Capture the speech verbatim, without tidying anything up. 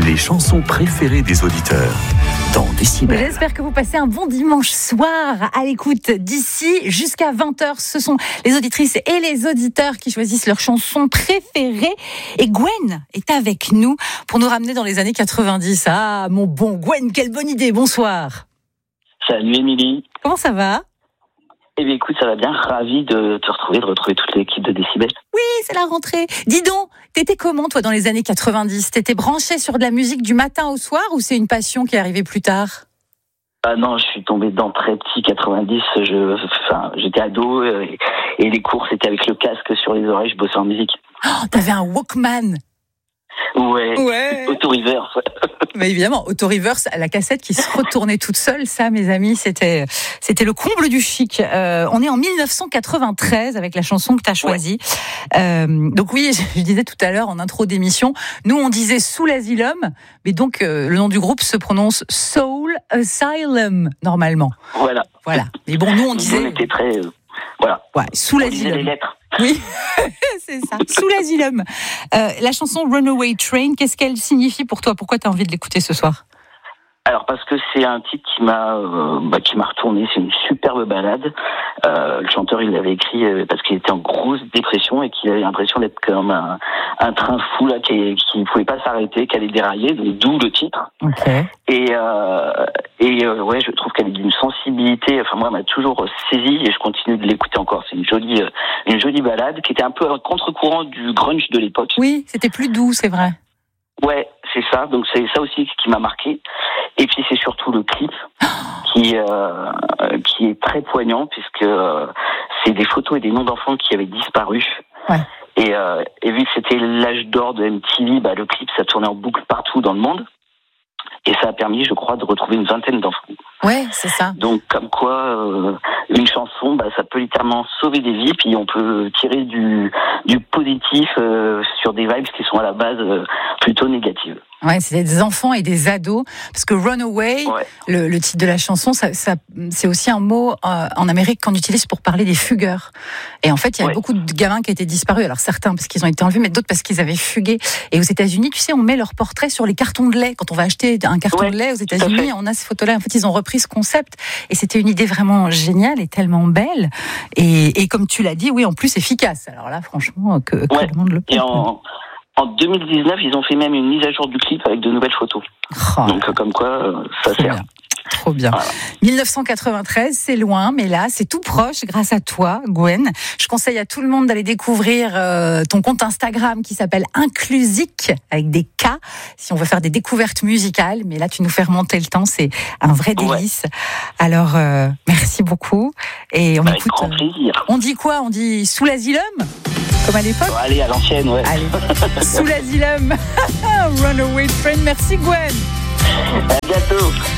les chansons préférées des auditeurs dans Décibel. J'espère que vous passez un bon dimanche soir à l'écoute d'ici jusqu'à vingt heures. Ce sont les auditrices et les auditeurs qui choisissent leurs chansons préférées. Et Gwen est avec nous pour nous ramener dans les années quatre-vingt-dix. Ah, mon bon Gwen, quelle bonne idée. Bonsoir. Salut Émilie. Comment ça va ? Eh bien écoute, ça va bien, ravi de te retrouver, de retrouver toute l'équipe de Décibel. Oui, c'est la rentrée. Dis donc, t'étais comment toi dans les années quatre-vingt-dix ? T'étais branché sur de la musique du matin au soir ou c'est une passion qui est arrivée plus tard ? Ah non, je suis tombé dans très petit quatre-vingt-dix, je, enfin, j'étais ado et, et les cours c'était avec le casque sur les oreilles, je bossais en musique. Oh, t'avais un Walkman ? Ouais, ouais. Auto-reverse. Mais évidemment, auto-reverse, la cassette qui se retournait toute seule, ça, mes amis, c'était, c'était le comble du chic. Euh, on est en dix-neuf cent quatre-vingt-treize avec la chanson que tu as choisie. Ouais. Euh, donc oui, je disais tout à l'heure en intro d'émission, nous on disait Soul Asylum, mais donc euh, le nom du groupe se prononce Soul Asylum normalement. Voilà. Voilà. Mais bon, nous on disait. On était très, euh, voilà. Ouais, Soul on Asylum. disait les lettres. Oui, c'est ça. Soul Asylum. Euh, la chanson Runaway Train, qu'est-ce qu'elle signifie pour toi ? Pourquoi tu as envie de l'écouter ce soir ? Alors parce que c'est un titre qui m'a euh, bah, qui m'a retourné, c'est une superbe balade. Euh, le chanteur il l'avait écrit euh, parce qu'il était en grosse dépression et qu'il avait l'impression d'être comme un, un train fou là qui qui pouvait pas s'arrêter, qui allait dérailler, donc d'où le titre. Okay. Et euh, et euh, ouais, je trouve qu'elle est d'une sensibilité. Enfin moi, elle m'a toujours saisi et je continue de l'écouter encore. C'est une jolie euh, une jolie balade qui était un peu à contre-courant du grunge de l'époque. Oui, c'était plus doux, c'est vrai. Ouais, c'est ça. Donc c'est ça aussi qui m'a marqué. Et puis c'est surtout le clip qui euh, qui est très poignant puisque euh, c'est des photos et des noms d'enfants qui avaient disparu. Ouais. Et, euh, et vu que c'était l'âge d'or de M T V, bah le clip ça tournait en boucle partout dans le monde. Et ça a permis, je crois, de retrouver une vingtaine d'enfants. Ouais, c'est ça. Donc, comme quoi, euh, une chanson, bah, ça peut littéralement sauver des vies, puis on peut tirer du, du positif euh, sur des vibes qui sont à la base euh, plutôt négatives. Ouais, c'est des enfants et des ados, parce que Runaway, ouais. le, le titre de la chanson, ça, ça, c'est aussi un mot euh, en Amérique qu'on utilise pour parler des fugueurs. Et en fait, il y a ouais. beaucoup de gamins qui étaient disparus. Alors certains parce qu'ils ont été enlevés, mais d'autres parce qu'ils avaient fugué. Et aux États-Unis, tu sais, on met leurs portraits sur les cartons de lait. Quand on va acheter un carton ouais, de lait aux États-Unis, on a ces photos-là. En fait, ils ont repris ce concept, et c'était une idée vraiment géniale et tellement belle. Et, et comme tu l'as dit, oui, en plus efficace. Alors là, franchement, que, que ouais. le monde le peut. Et en... En deux mille dix-neuf, ils ont fait même une mise à jour du clip avec de nouvelles photos. Oh, donc, comme quoi, euh, ça trop sert. Bien. Trop bien. Voilà. dix-neuf cent quatre-vingt-treize, c'est loin, mais là, c'est tout proche grâce à toi, Gwen. Je conseille à tout le monde d'aller découvrir euh, ton compte Instagram qui s'appelle Inclusic, avec des K, si on veut faire des découvertes musicales. Mais là, tu nous fais remonter le temps, c'est un vrai délice. Ouais. Alors, euh, merci beaucoup. Et on avec écoute. Grand plaisir. Euh, on dit quoi ? On dit Soul Asylum ? Comme à l'époque. Oh, allez, à l'ancienne, ouais. Allez, Soul Asylum. Runaway Train. Merci Gwen. À bientôt.